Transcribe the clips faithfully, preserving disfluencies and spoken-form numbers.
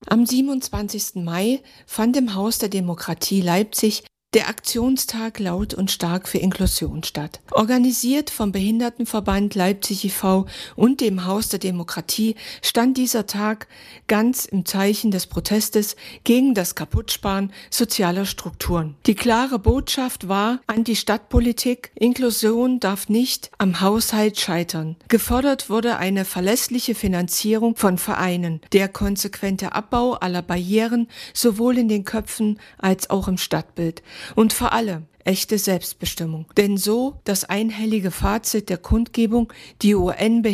Am siebenundzwanzigsten Mai fand im Haus der Demokratie Leipzig der Aktionstag Laut und Stark für Inklusion statt. Organisiert vom Behindertenverband Leipzig e V und dem Haus der Demokratie stand dieser Tag ganz im Zeichen des Protestes gegen das Kaputtsparen sozialer Strukturen. Die klare Botschaft war an die Stadtpolitik: Inklusion darf nicht am Haushalt scheitern. Gefordert wurde eine verlässliche Finanzierung von Vereinen, der konsequente Abbau aller Barrieren sowohl in den Köpfen als auch im Stadtbild. Und vor allem echte Selbstbestimmung. Denn so das einhellige Fazit der Kundgebung: die U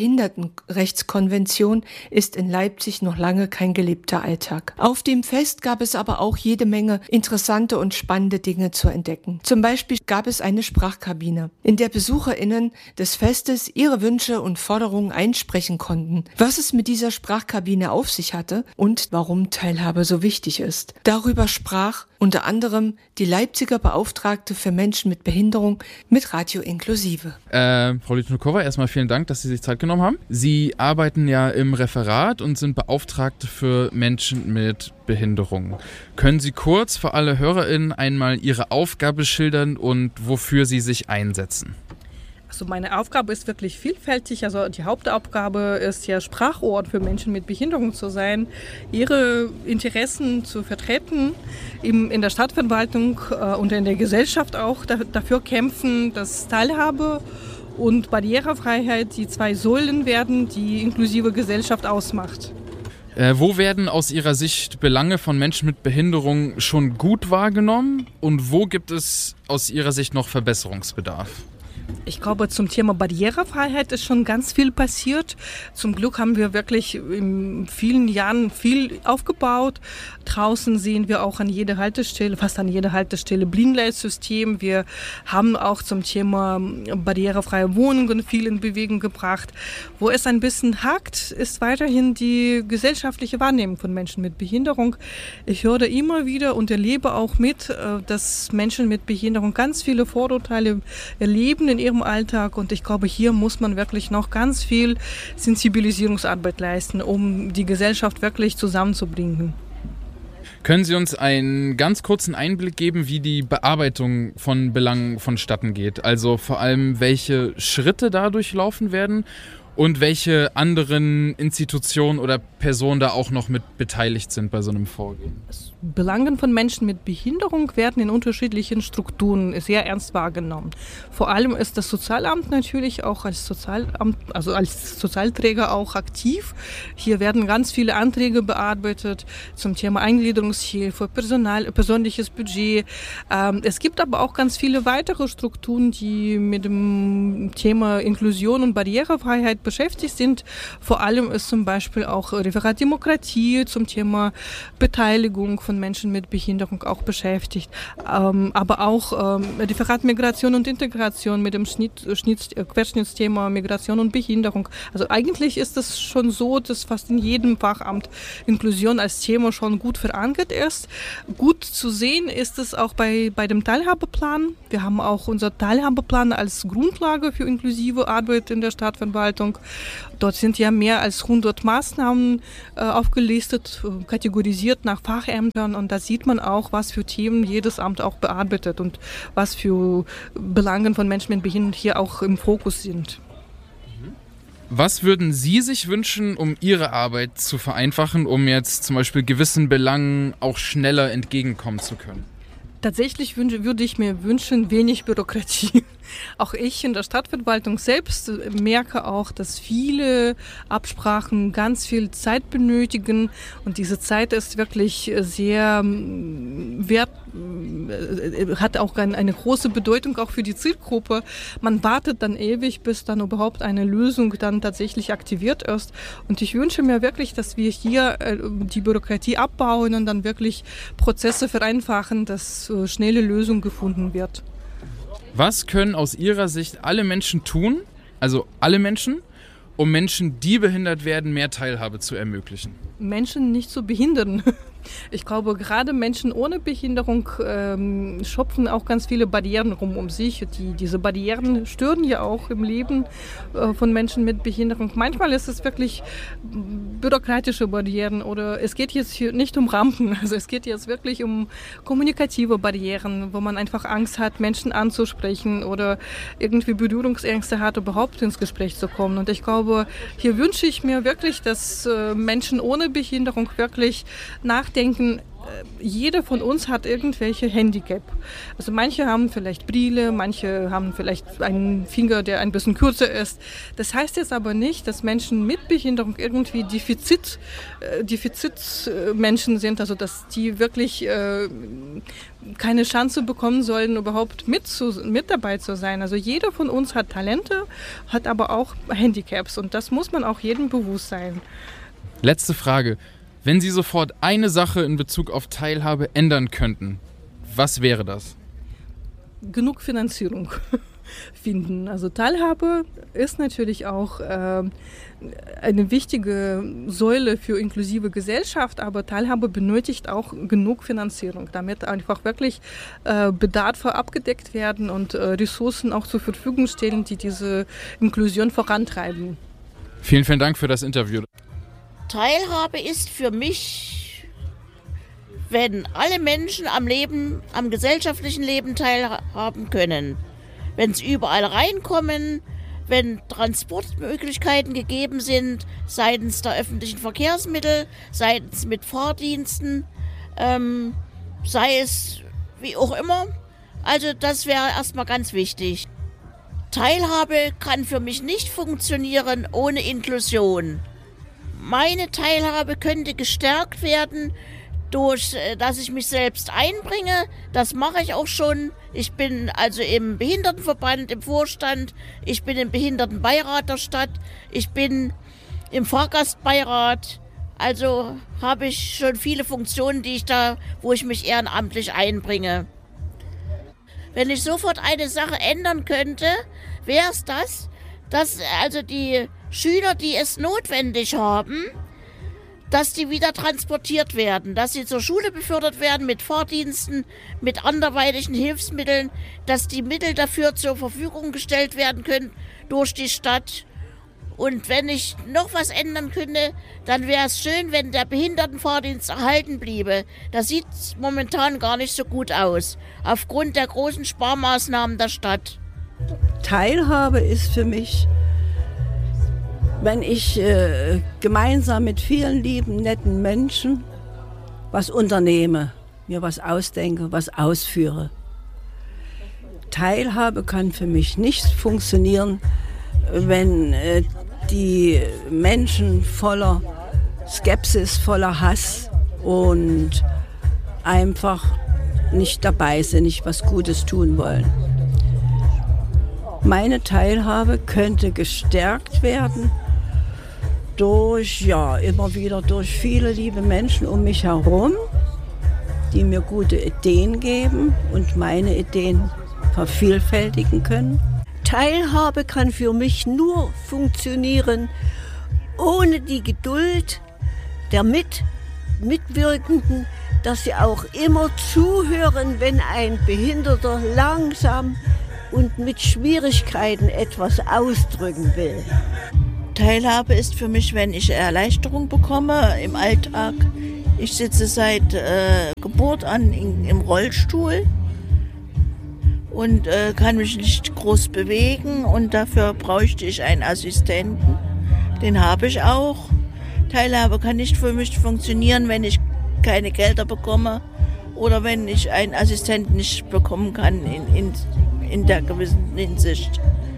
N-Behindertenrechtskonvention ist in Leipzig noch lange kein gelebter Alltag. Auf dem Fest gab es aber auch jede Menge interessante und spannende Dinge zu entdecken. Zum Beispiel gab es eine Sprachkabine, in der BesucherInnen des Festes ihre Wünsche und Forderungen einsprechen konnten. Was es mit dieser Sprachkabine auf sich hatte und warum Teilhabe so wichtig ist. Darüber sprach unter anderem die Leipziger Beauftragte für Menschen mit Behinderung mit Radio Inklusive. Äh, Frau Litschnikowa, erstmal vielen Dank, dass Sie sich Zeit genommen haben. Sie arbeiten ja im Referat und sind Beauftragte für Menschen mit Behinderung. Können Sie kurz für alle HörerInnen einmal Ihre Aufgabe schildern und wofür Sie sich einsetzen? Also meine Aufgabe ist wirklich vielfältig. Also die Hauptaufgabe ist ja, Sprachrohr für Menschen mit Behinderung zu sein, ihre Interessen zu vertreten, im, in der Stadtverwaltung äh, und in der Gesellschaft auch da, dafür kämpfen, dass Teilhabe und Barrierefreiheit die zwei Säulen werden, die inklusive Gesellschaft ausmacht. Äh, wo werden aus Ihrer Sicht Belange von Menschen mit Behinderung schon gut wahrgenommen und wo gibt es aus Ihrer Sicht noch Verbesserungsbedarf? Ich glaube, zum Thema Barrierefreiheit ist schon ganz viel passiert. Zum Glück haben wir wirklich in vielen Jahren viel aufgebaut. Draußen sehen wir auch an jeder Haltestelle, fast an jeder Haltestelle Blindleitsystem. Wir haben auch zum Thema barrierefreie Wohnungen viel in Bewegung gebracht. Wo es ein bisschen hakt, ist weiterhin die gesellschaftliche Wahrnehmung von Menschen mit Behinderung. Ich höre immer wieder und erlebe auch mit, dass Menschen mit Behinderung ganz viele Vorurteile erleben in ihrem Alltag, und ich glaube, hier muss man wirklich noch ganz viel Sensibilisierungsarbeit leisten, um die Gesellschaft wirklich zusammenzubringen. Können Sie uns einen ganz kurzen Einblick geben, wie die Bearbeitung von Belangen vonstatten geht? Also vor allem, welche Schritte da durchlaufen werden und welche anderen Institutionen oder Personen da auch noch mit beteiligt sind bei so einem Vorgehen? Belangen von Menschen mit Behinderung werden in unterschiedlichen Strukturen sehr ernst wahrgenommen. Vor allem ist das Sozialamt natürlich auch als Sozialamt, also als Sozialträger auch aktiv. Hier werden ganz viele Anträge bearbeitet zum Thema Eingliederungshilfe, Personal, persönliches Budget. Ähm, es gibt aber auch ganz viele weitere Strukturen, die mit dem Thema Inklusion und Barrierefreiheit beschäftigt sind. Vor allem ist zum Beispiel auch Referat Demokratie zum Thema Beteiligung von Menschen mit Behinderung auch beschäftigt. Ähm, aber auch ähm, Referat Migration und Integration mit dem Schnitt, Schnitt, Querschnittsthema Migration und Behinderung. Also eigentlich ist es schon so, dass fast in jedem Fachamt Inklusion als Thema schon gut verankert ist. Gut zu sehen ist es auch bei, bei dem Teilhabeplan. Wir haben auch unser Teilhabeplan als Grundlage für inklusive Arbeit in der Stadtverwaltung. Dort sind ja mehr als hundert Maßnahmen äh, aufgelistet, äh, kategorisiert nach Fachämtern, und da sieht man auch, was für Themen jedes Amt auch bearbeitet und was für Belange von Menschen mit Behinderung hier auch im Fokus sind. Was würden Sie sich wünschen, um Ihre Arbeit zu vereinfachen, um jetzt zum Beispiel gewissen Belangen auch schneller entgegenkommen zu können? Tatsächlich wünsche, würde ich mir wünschen, wenig Bürokratie. Auch ich in der Stadtverwaltung selbst merke auch, dass viele Absprachen ganz viel Zeit benötigen, und diese Zeit ist wirklich sehr wert, hat auch eine große Bedeutung auch für die Zielgruppe. Man wartet dann ewig, bis dann überhaupt eine Lösung dann tatsächlich aktiviert ist, und ich wünsche mir wirklich, dass wir hier die Bürokratie abbauen und dann wirklich Prozesse vereinfachen, dass schnelle Lösung gefunden wird. Was können aus Ihrer Sicht alle Menschen tun, also alle Menschen, um Menschen, die behindert werden, mehr Teilhabe zu ermöglichen? Menschen nicht zu behindern. Ich glaube, gerade Menschen ohne Behinderung ähm, schöpfen auch ganz viele Barrieren rum um sich. Die, diese Barrieren stören ja auch im Leben äh, von Menschen mit Behinderung. Manchmal ist es wirklich bürokratische Barrieren oder es geht jetzt hier nicht um Rampen. Also es geht jetzt wirklich um kommunikative Barrieren, wo man einfach Angst hat, Menschen anzusprechen oder irgendwie Berührungsängste hat, überhaupt ins Gespräch zu kommen. Und ich glaube, hier wünsche ich mir wirklich, dass äh, Menschen ohne Behinderung wirklich nachdenken, jeder von uns hat irgendwelche Handicap. Also manche haben vielleicht Brille, manche haben vielleicht einen Finger, der ein bisschen kürzer ist. Das heißt jetzt aber nicht, dass Menschen mit Behinderung irgendwie Defizit, äh, Defizitmenschen sind, also dass die wirklich äh, keine Chance bekommen sollen, überhaupt mit, zu, mit dabei zu sein. Also jeder von uns hat Talente, hat aber auch Handicaps und das muss man auch jedem bewusst sein. Letzte Frage. Wenn Sie sofort eine Sache in Bezug auf Teilhabe ändern könnten, was wäre das? Genug Finanzierung finden. Also Teilhabe ist natürlich auch äh, eine wichtige Säule für inklusive Gesellschaft, aber Teilhabe benötigt auch genug Finanzierung, damit einfach wirklich äh, Bedarfe abgedeckt werden und äh, Ressourcen auch zur Verfügung stehen, die diese Inklusion vorantreiben. Vielen, vielen Dank für das Interview. Teilhabe ist für mich, wenn alle Menschen am Leben, am gesellschaftlichen Leben teilhaben können. Wenn sie überall reinkommen, wenn Transportmöglichkeiten gegeben sind, seitens der öffentlichen Verkehrsmittel, seitens mit Fahrdiensten, ähm, sei es wie auch immer. Also das wäre erstmal ganz wichtig. Teilhabe kann für mich nicht funktionieren ohne Inklusion. Meine Teilhabe könnte gestärkt werden, durch, dass ich mich selbst einbringe. Das mache ich auch schon. Ich bin also im Behindertenverband, im Vorstand. Ich bin im Behindertenbeirat der Stadt. Ich bin im Fahrgastbeirat. Also habe ich schon viele Funktionen, die ich da, wo ich mich ehrenamtlich einbringe. Wenn ich sofort eine Sache ändern könnte, wäre es das, dass also die Schüler, die es notwendig haben, dass die wieder transportiert werden, dass sie zur Schule befördert werden mit Fahrdiensten, mit anderweitigen Hilfsmitteln, dass die Mittel dafür zur Verfügung gestellt werden können durch die Stadt. Und wenn ich noch was ändern könnte, dann wäre es schön, wenn der Behindertenfahrdienst erhalten bliebe. Das sieht momentan gar nicht so gut aus, aufgrund der großen Sparmaßnahmen der Stadt. Teilhabe ist für mich, wenn ich äh, gemeinsam mit vielen lieben, netten Menschen was unternehme, mir was ausdenke, was ausführe. Teilhabe kann für mich nicht funktionieren, wenn äh, die Menschen voller Skepsis, voller Hass und einfach nicht dabei sind, nicht was Gutes tun wollen. Meine Teilhabe könnte gestärkt werden durch, ja, immer wieder durch viele liebe Menschen um mich herum, die mir gute Ideen geben und meine Ideen vervielfältigen können. Teilhabe kann für mich nur funktionieren ohne die Geduld der Mit- Mitwirkenden, dass sie auch immer zuhören, wenn ein Behinderter langsam und mit Schwierigkeiten etwas ausdrücken will. Teilhabe ist für mich, wenn ich Erleichterung bekomme im Alltag. Ich sitze seit äh, Geburt an in, im Rollstuhl und äh, kann mich nicht groß bewegen und dafür bräuchte ich einen Assistenten. Den habe ich auch. Teilhabe kann nicht für mich funktionieren, wenn ich keine Gelder bekomme oder wenn ich einen Assistenten nicht bekommen kann in, in, in der gewissen Hinsicht.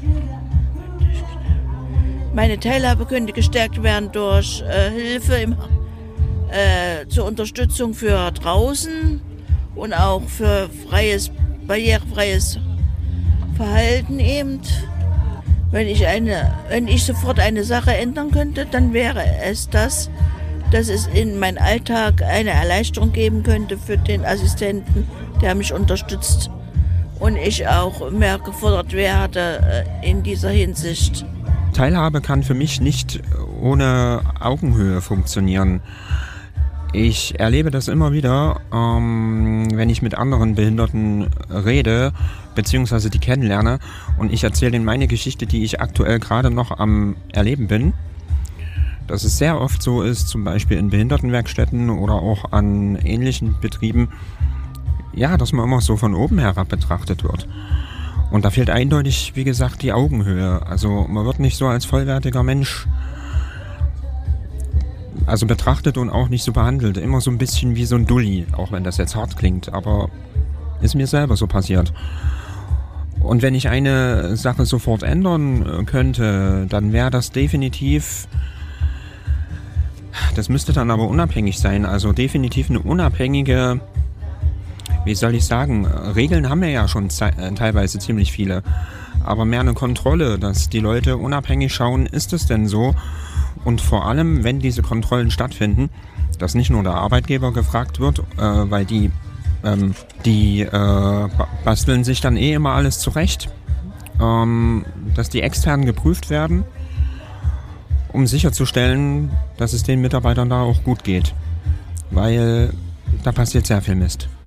Meine Teilhabe könnte gestärkt werden durch äh, Hilfe im, äh, zur Unterstützung für draußen und auch für freies, barrierefreies Verhalten eben. Wenn ich, eine, wenn ich sofort eine Sache ändern könnte, dann wäre es das, dass es in meinem Alltag eine Erleichterung geben könnte für den Assistenten, der mich unterstützt und ich auch mehr gefordert werde äh, in dieser Hinsicht. Teilhabe kann für mich nicht ohne Augenhöhe funktionieren. Ich erlebe das immer wieder, ähm, wenn ich mit anderen Behinderten rede, beziehungsweise die kennenlerne und ich erzähle denen meine Geschichte, die ich aktuell gerade noch am Erleben bin. Dass es sehr oft so ist, zum Beispiel in Behindertenwerkstätten oder auch an ähnlichen Betrieben, ja, dass man immer so von oben herab betrachtet wird. Und da fehlt eindeutig, wie gesagt, die Augenhöhe. Also man wird nicht so als vollwertiger Mensch also betrachtet und auch nicht so behandelt. Immer so ein bisschen wie so ein Dulli, auch wenn das jetzt hart klingt, aber ist mir selber so passiert. Und wenn ich eine Sache sofort ändern könnte, dann wäre das definitiv, das müsste dann aber unabhängig sein, also definitiv eine unabhängige, wie soll ich sagen, Regeln haben wir ja schon ze- teilweise ziemlich viele, aber mehr eine Kontrolle, dass die Leute unabhängig schauen, ist es denn so? Und vor allem, wenn diese Kontrollen stattfinden, dass nicht nur der Arbeitgeber gefragt wird, äh, weil die, ähm, die äh, basteln sich dann eh immer alles zurecht, ähm, dass die externen geprüft werden, um sicherzustellen, dass es den Mitarbeitern da auch gut geht. Weil da passiert sehr viel Mist.